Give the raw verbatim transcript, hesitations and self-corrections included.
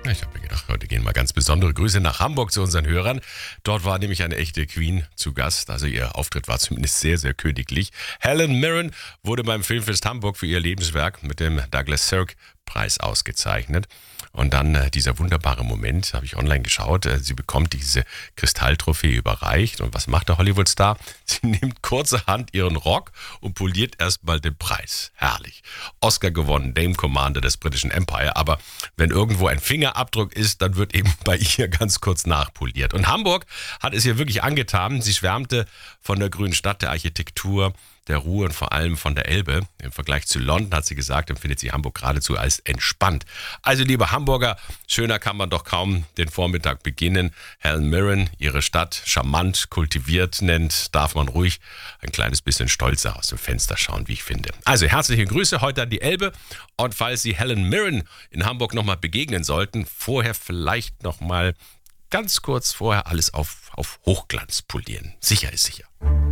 Ich habe mir gedacht, heute gehen mal ganz besondere Grüße nach Hamburg zu unseren Hörern. Dort war nämlich eine echte Queen zu Gast. Also ihr Auftritt war zumindest sehr, sehr königlich. Helen Mirren wurde beim Filmfest Hamburg für ihr Lebenswerk mit dem Douglas Sirk Preis ausgezeichnet. Und dann äh, dieser wunderbare Moment, habe ich online geschaut, äh, sie bekommt diese Kristalltrophäe überreicht. Und was macht der Hollywoodstar? Sie nimmt kurzerhand ihren Rock und poliert erstmal den Preis. Herrlich. Oscar gewonnen, Dame Commander des britischen Empire. Aber wenn irgendwo ein Fingerabdruck ist, dann wird eben bei ihr ganz kurz nachpoliert. Und Hamburg hat es ihr wirklich angetan. Sie schwärmte von der grünen Stadt, der Architektur, der Ruhe und vor allem von der Elbe. Im Vergleich zu London, hat sie gesagt, empfindet sie Hamburg geradezu als entspannt. Also liebe Hamburger, schöner kann man doch kaum den Vormittag beginnen. Helen Mirren, ihre Stadt charmant, kultiviert nennt, darf man ruhig ein kleines bisschen stolzer aus dem Fenster schauen, wie ich finde. Also herzliche Grüße heute an die Elbe. Und falls Sie Helen Mirren in Hamburg nochmal begegnen sollten, vorher vielleicht nochmal ganz kurz vorher alles auf, auf Hochglanz polieren. Sicher ist sicher.